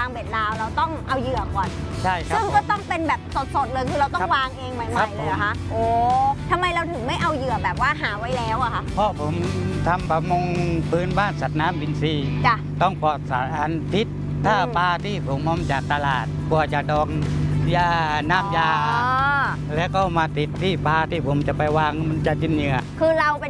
างเบ็ดลาวเราต้องเอาเหยื่อก่อนใช่ครับซึ่งก็ต้องเป็นแบบสดๆเลยคือเราต้องวางเองใหม่ๆเลยเหรอคะโอ้ทำไมเราถึงไม่เอาเหยื่อแบบว่าหาไว้แล้วอะคะเพราะผมทำประมงพื้นบ้านสัตว์น้ำอินทรีย์จ้ะต้องปลอดสารพิษถ้าปลาที่ผมเอามาจากตลาดกลัวจะดองยาน้ำยา แล้วก็มาติดที่ปลาที่ผมจะไปวางมันจะกินเหยื่อคือเราเป็น